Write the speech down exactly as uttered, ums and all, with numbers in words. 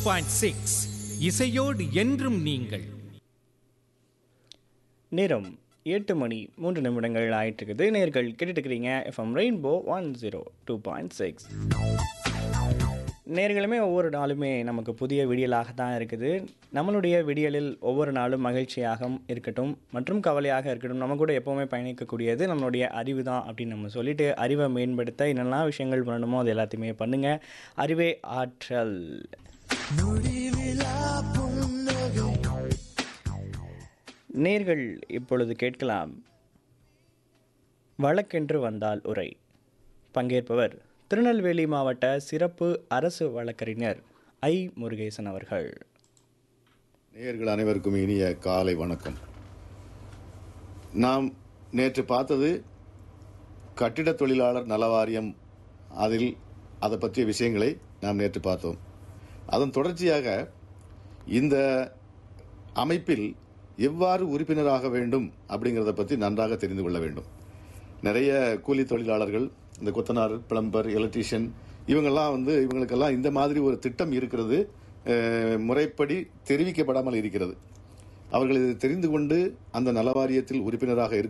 Point six இசையோடு என்றும் நீங்கள். நேரம் எட்டு மணி மூன்று நிமிடங்கள் ஆயிட்டு இருக்குது. நேர்கள் கேட்டுட்டு இருக்கிறீங்க FM rainbow one zero two point six. நேர்களுமே ஒவ்வொரு நாளுமே நமக்கு புதிய விடியலாக தான் இருக்குது. நம்மளுடைய விடியலில் ஒவ்வொரு நாளும் மகிழ்ச்சியாக இருக்கட்டும் மற்றும் கவலையாக இருக்கட்டும், நம்ம கூட எப்போவுமே பயணிக்கக்கூடியது நம்மளுடைய அறிவு தான் அப்படின்னு நம்ம சொல்லிட்டு, அறிவை மேம்படுத்த என்னெல்லாம் விஷயங்கள் பண்ணணுமோ அது எல்லாத்தையுமே பண்ணுங்க. அறிவே ஆற்றல். நேர்கள் இப்பொழுது கேட்கலாம் வழக்கென்று வந்தால் உரை. பங்கேற்பவர் திருநெல்வேலி மாவட்ட சிறப்பு அரசு வழக்கறிஞர் ஐ முருகேசன் அவர்கள். நேயர்கள் அனைவருக்கும் இனிய காலை வணக்கம். நாம் நேற்று பார்த்தது கட்டிட தொழிலாளர் நல வாரியம், அதில் அதை பற்றிய விஷயங்களை நாம் நேற்று பார்த்தோம். அதன் தொடர்ச்சியாக இந்த அமைப்பில் எவ்வாறு உறுப்பினராக வேண்டும் அப்படிங்கிறத பற்றி நன்றாக தெரிந்து கொள்ள வேண்டும். நிறைய கூலி தொழிலாளர்கள், இந்த கொத்தனார், பிளம்பர், எலக்ட்ரீஷியன், இவங்கெல்லாம் வந்து இவங்களுக்கெல்லாம் இந்த மாதிரி ஒரு திட்டம் இருக்கிறது, முறைப்படி தெரிவிக்கப்படாமல் இருக்கிறது. அவர்கள் இதை தெரிந்து கொண்டு அந்த நல வாரியத்தில் உறுப்பினராக இருக்க